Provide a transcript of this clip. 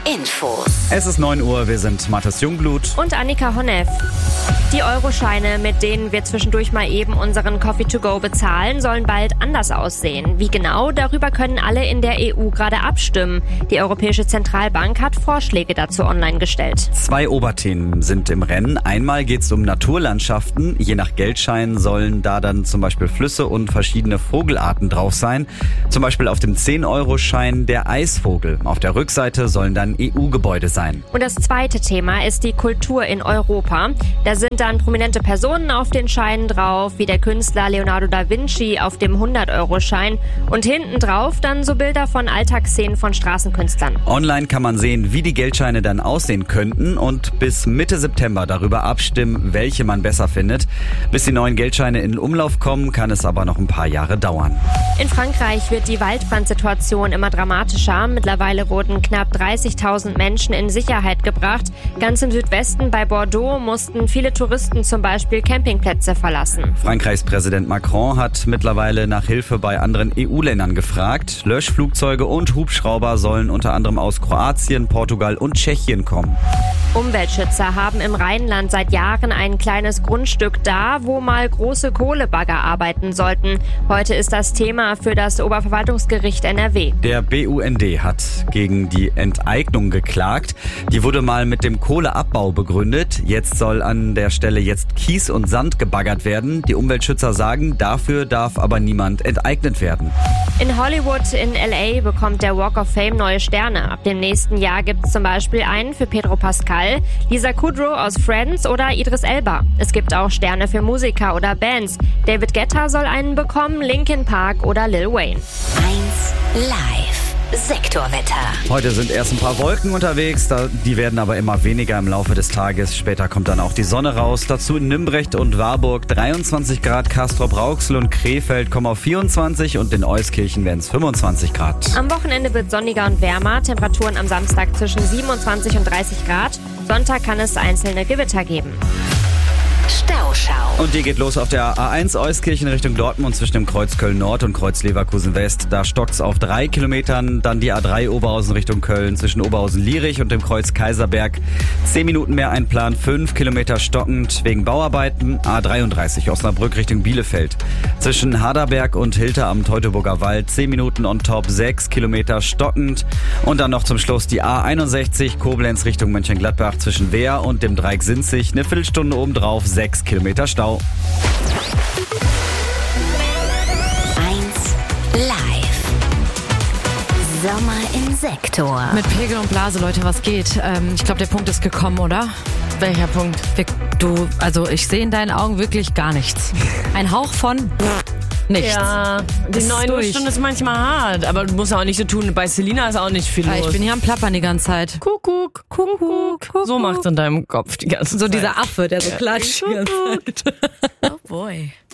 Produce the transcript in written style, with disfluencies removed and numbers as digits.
Infos. Es ist 9 Uhr, wir sind Mathis Jungblut und Annika Honneff. Die Euroscheine, mit denen wir zwischendurch mal eben unseren Coffee to go bezahlen, sollen bald anders aussehen. Wie genau? Darüber können alle in der EU gerade abstimmen. Die Europäische Zentralbank hat Vorschläge dazu online gestellt. 2 Oberthemen sind im Rennen. Einmal geht es um Naturlandschaften. Je nach Geldschein sollen da dann zum Beispiel Flüsse und verschiedene Vogelarten drauf sein. Zum Beispiel auf dem 10-Euro-Schein der Eisvogel. Auf der Rückseite sollen dann EU-Gebäude sein. Und das zweite Thema ist die Kultur in Europa. Da sind dann prominente Personen auf den Scheinen drauf, wie der Künstler Leonardo da Vinci auf dem 100-Euro-Schein. Und hinten drauf dann so Bilder von Alltagsszenen von Straßenkünstlern. Online kann man sehen, wie die Geldscheine dann aussehen könnten und bis Mitte September darüber abstimmen, welche man besser findet. Bis die neuen Geldscheine in Umlauf kommen, kann es aber noch ein paar Jahre dauern. In Frankreich wird die Waldbrandsituation immer dramatischer. Mittlerweile wurden knapp 30.000 Menschen in Sicherheit gebracht. Ganz im Südwesten bei Bordeaux mussten viele Touristen zum Beispiel Campingplätze verlassen. Frankreichs Präsident Macron hat mittlerweile nach Hilfe bei anderen EU-Ländern gefragt. Löschflugzeuge und Hubschrauber sollen unter anderem aus Kroatien, Portugal und Tschechien kommen. Umweltschützer haben im Rheinland seit Jahren ein kleines Grundstück da, wo mal große Kohlebagger arbeiten sollten. Heute ist das Thema für das Oberverwaltungsgericht NRW. Der BUND hat gegen die Enteignung geklagt. Die wurde mal mit dem Kohleabbau begründet. Jetzt soll an der Stelle jetzt Kies und Sand gebaggert werden. Die Umweltschützer sagen, dafür darf aber niemand enteignet werden. In Hollywood in LA bekommt der Walk of Fame neue Sterne. Ab dem nächsten Jahr gibt es zum Beispiel einen für Pedro Pascal, Lisa Kudrow aus Friends oder Idris Elba. Es gibt auch Sterne für Musiker oder Bands. David Guetta soll einen bekommen, Linkin Park oder Lil Wayne. 1 Live. Sektorwetter. Heute sind erst ein paar Wolken unterwegs, die werden aber immer weniger im Laufe des Tages. Später kommt dann auch die Sonne raus. Dazu in Nümbrecht und Warburg 23 Grad, Castrop-Rauxel und Krefeld kommen auf 24 und in Euskirchen werden es 25 Grad. Am Wochenende wird sonniger und wärmer. Temperaturen am Samstag zwischen 27 und 30 Grad. Sonntag kann es einzelne Gewitter geben. Stauschau. Und die geht los auf der A1 Euskirchen Richtung Dortmund zwischen dem Kreuz Köln Nord und Kreuz Leverkusen West. Da stockt's auf 3 Kilometern. Dann die A3 Oberhausen Richtung Köln zwischen Oberhausen-Lierich und dem Kreuz Kaiserberg. 10 Minuten mehr einplan, 5 Kilometer stockend wegen Bauarbeiten. A33 Osnabrück Richtung Bielefeld. Zwischen Haderberg und Hilter am Teutoburger Wald 10 Minuten on top, 6 Kilometer stockend. Und dann noch zum Schluss die A61 Koblenz Richtung Mönchengladbach zwischen Wehr und dem Dreieck Sinzig. Eine Viertelstunde obendrauf, 6 Kilometer Stau. 1 Live. Sommer im Sektor. Mit Pegel und Blase, Leute, was geht? Ich glaube, der Punkt ist gekommen, oder? Welcher Punkt? Ich sehe in deinen Augen wirklich gar nichts. Ein Hauch von nichts. Ja, die 9 Uhr Stunde ist manchmal hart, aber du musst auch nicht so tun. Bei Selina ist auch nicht viel los. Ich bin hier am Plappern die ganze Zeit. Kuckuck. So macht's in deinem Kopf die ganze Zeit. So dieser Affe, der so klatscht die ganze Zeit. Oh boy.